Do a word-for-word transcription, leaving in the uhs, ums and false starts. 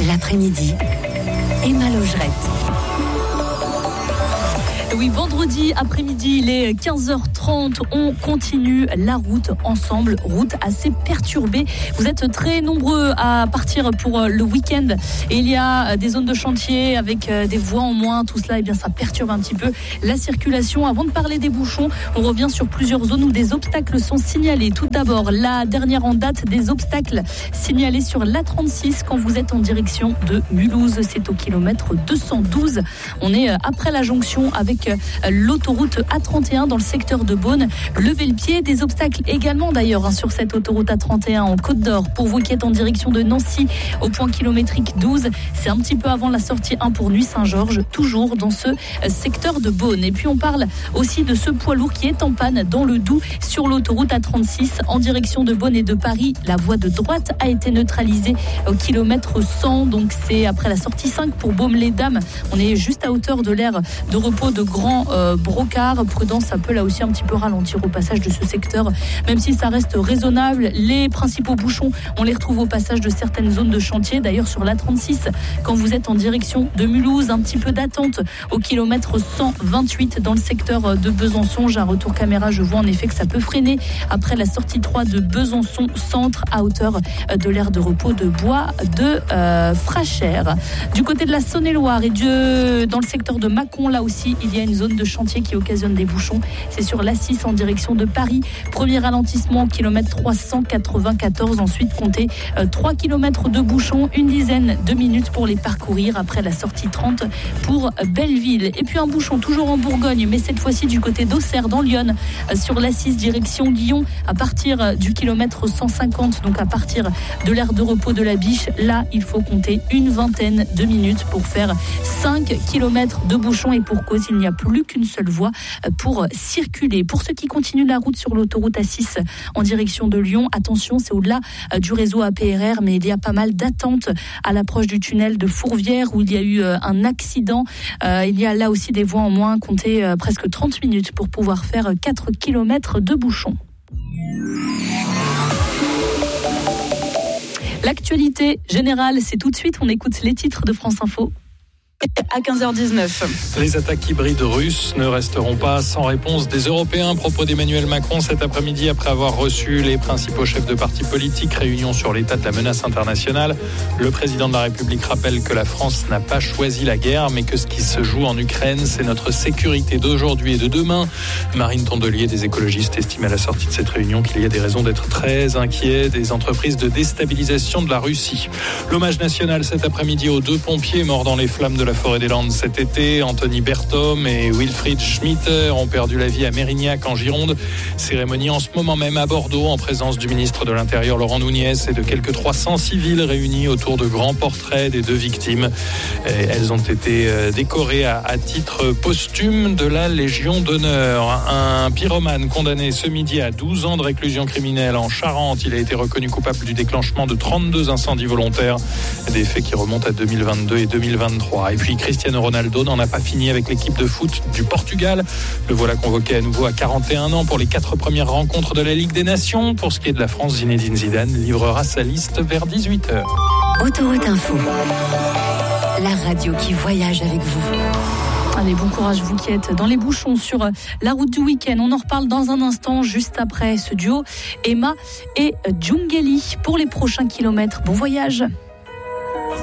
L'après-midi, Emma Logerette. Oui, vendredi après-midi, il est quinze heures trente. On continue la route ensemble. Route assez perturbée. Vous êtes très nombreux à partir pour le week-end. Et il y a des zones de chantier avec des voies en moins. Tout cela, eh bien, ça perturbe un petit peu la circulation. Avant de parler des bouchons, on revient sur plusieurs zones où des obstacles sont signalés. Tout d'abord, la dernière en date des obstacles signalés sur l'A trente-six quand vous êtes en direction de Mulhouse. C'est au kilomètre deux cent douze. On est après la jonction avec l'autoroute A trente et un dans le secteur de Beaune. Levez le pied, des obstacles également d'ailleurs hein, sur cette autoroute A trente et un en Côte d'Or. Pour vous qui êtes en direction de Nancy au point kilométrique douze, c'est un petit peu avant la sortie un pour Nuit-Saint-Georges, toujours dans ce secteur de Beaune. Et puis on parle aussi de ce poids lourd qui est en panne dans le Doubs sur l'autoroute A trente-six en direction de Beaune et de Paris. La voie de droite a été neutralisée au kilomètre cent, donc c'est après la sortie cinq pour Baume-les-Dames. On est juste à hauteur de l'aire de repos de Grand euh, Brocard. Prudence, ça peut là aussi un petit peu ralentir au passage de ce secteur, même si ça reste raisonnable. Les principaux bouchons, on les retrouve au passage de certaines zones de chantier. D'ailleurs sur l'A trente-six, quand vous êtes en direction de Mulhouse, un petit peu d'attente au kilomètre cent vingt-huit dans le secteur de Besançon. J'ai un retour caméra, je vois en effet que ça peut freiner après la sortie trois de Besançon centre à hauteur de l'aire de repos de Bois de euh, Frachères. Du côté de la Saône-et-Loire et de, dans le secteur de Mâcon, là aussi il y a une zone de chantier qui occasionne des bouchons. C'est sur l'A six en direction de Paris. Premier ralentissement, kilomètre trois cent quatre-vingt-quatorze. Ensuite, comptez euh, trois kilomètres de bouchons, une dizaine de minutes pour les parcourir après la sortie trente pour Belleville. Et puis un bouchon toujours en Bourgogne, mais cette fois-ci du côté d'Auxerre dans l'Yonne, euh, sur l'A six direction Lyon, à partir du kilomètre cent cinquante, donc à partir de l'aire de repos de la Biche. Là, il faut compter une vingtaine de minutes pour faire cinq kilomètres de bouchons et pour cause, il n'y a plus qu'une seule voie pour circuler. Pour ceux qui continuent la route sur l'autoroute A six en direction de Lyon, attention, c'est au-delà du réseau A P R R, mais il y a pas mal d'attentes à l'approche du tunnel de Fourvière où il y a eu un accident. Euh, il y a là aussi des voies en moins, comptez euh, presque trente minutes pour pouvoir faire quatre kilomètres de bouchons. L'actualité générale, c'est tout de suite. On écoute les titres de France Info. À quinze heures dix-neuf. Les attaques hybrides russes ne resteront pas sans réponse des Européens. Propos d'Emmanuel Macron cet après-midi après avoir reçu les principaux chefs de partis politiques. Réunion sur l'état de la menace internationale. Le président de la République rappelle que la France n'a pas choisi la guerre, mais que ce qui se joue en Ukraine, c'est notre sécurité d'aujourd'hui et de demain. Marine Tondelier des écologistes estime à la sortie de cette réunion qu'il y a des raisons d'être très inquiets des entreprises de déstabilisation de la Russie. L'hommage national cet après-midi aux deux pompiers morts dans les flammes de la forêt des Landes cet été. Anthony Berthom et Wilfried Schmitter ont perdu la vie à Mérignac en Gironde. Cérémonie en ce moment même à Bordeaux en présence du ministre de l'Intérieur Laurent Nunez et de quelques trois cents civils réunis autour de grands portraits des deux victimes. Elles ont été décorées à, à titre posthume de la Légion d'honneur. Un pyromane condamné ce midi à douze ans de réclusion criminelle en Charente. Il a été reconnu coupable du déclenchement de trente-deux incendies volontaires, des faits qui remontent à deux mille vingt-deux et deux mille vingt-trois. Et puis Cristiano Ronaldo n'en a pas fini avec l'équipe de foot du Portugal. Le voilà convoqué à nouveau à quarante et un ans pour les quatre premières rencontres de la Ligue des Nations. Pour ce qui est de la France, Zinedine Zidane livrera sa liste vers dix-huit heures. Autoroute Info, la radio qui voyage avec vous. Allez, bon courage vous qui êtes dans les bouchons sur la route du week-end. On en reparle dans un instant, juste après ce duo Emma et Djungeli pour les prochains kilomètres. Bon voyage.